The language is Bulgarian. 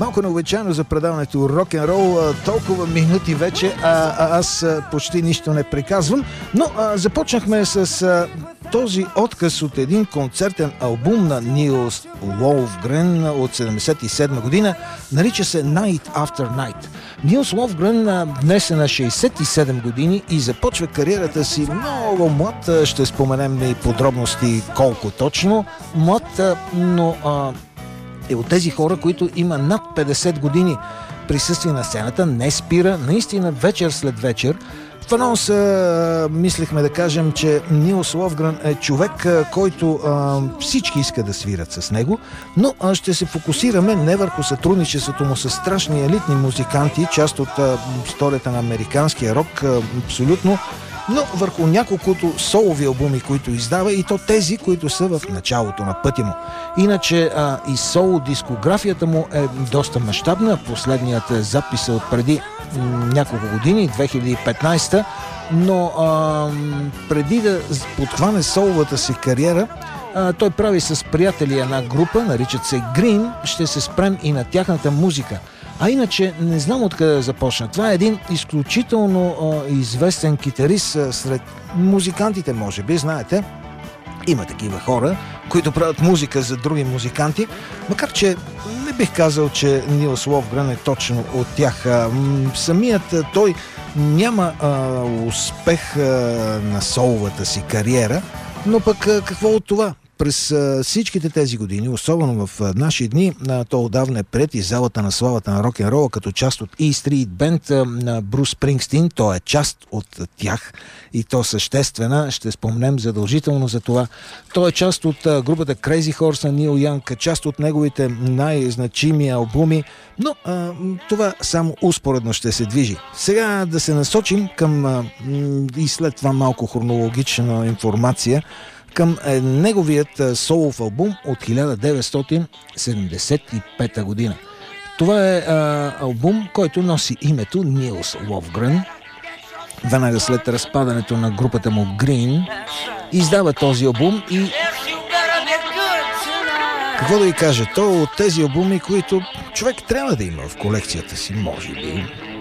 Малко необичайно за предаването рок-н-рол, толкова минути вече, аз почти нищо не приказвам, но започнахме с този отказ от един концертен албум на Нилс Ловгрен от 1977 година, нарича се Night After Night. Нилс Ловгрен днес е на 67 години и започва кариерата си много млад, ще споменем и подробности колко точно млад, но е от тези хора, които има над 50 години присъствие на сцената, не спира, наистина вечер след вечер. В анонс мислехме да кажем, че Нилс Ловгрен е човек, който всички искат да свират с него, но ще се фокусираме не върху сътрудничеството му с страшни елитни музиканти, част от историята на американския рок, абсолютно, но върху няколкото солови албуми, които издава, и то тези, които са в началото на пътя му. Иначе и соло дискографията му е доста мащабна. Последният запис е от преди няколко години, 2015, но преди да подхване соловата си кариера, той прави с приятели една група, наричат се Green. Ще се спрем и на тяхната музика. А иначе не знам откъде да започна. Това е един изключително известен китарист сред музикантите, може би, знаете. Има такива хора, които правят музика за други музиканти, макар че не бих казал, че Нилс Ловгрен е точно от тях. Самият той няма успех на соловата си кариера, но пък какво от това? През всичките тези години, особено в наши дни, то отдавна е пред и залата на славата на рок-н-рола като част от E Street Band на Брус Спрингстин. То е част от тях и то съществена. Ще спомнем задължително за това. То е част от групата Crazy Horse на Нил Янг, част от неговите най-значими албуми, но това само успоредно ще се движи. Сега да се насочим към и след това малко хронологична информация към неговият солов албум от 1975 година. Това е албум, който носи името Нилс Ловгрен. Веднага след разпадането на групата му Green издава този албум и какво да ви кажа, то от тези албуми, които човек трябва да има в колекцията си, може би.